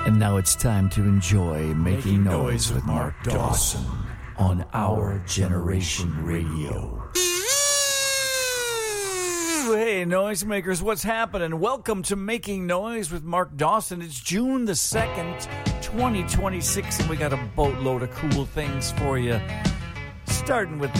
And now it's time to enjoy Making Noise with Mark Dawson on Our Generation Radio. Hey, noisemakers, what's happening? Welcome to Making Noise with Mark Dawson. It's June the 2nd, 2026, and we got a boatload of cool things for you. Starting with